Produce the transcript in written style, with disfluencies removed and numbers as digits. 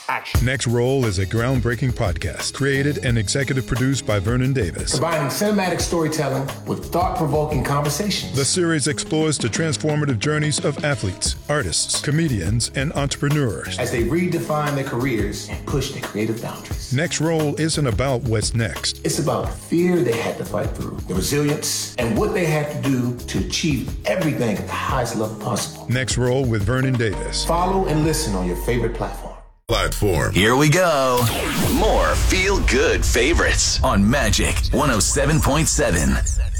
Action. Next Roll is a groundbreaking podcast created and executive produced by Vernon Davis. Combining cinematic storytelling with thought-provoking conversations. The series explores the transformative journeys of athletes, artists, comedians, and entrepreneurs as they redefine their careers and push their creative boundaries. Next Roll isn't about what's next. It's about the fear they had to fight through, the resilience, and what they had to do to achieve everything at the highest level possible. Next Roll with Vernon Davis. Follow and listen on your favorite platform. Here we go. More feel-good favorites on Magic 107.7.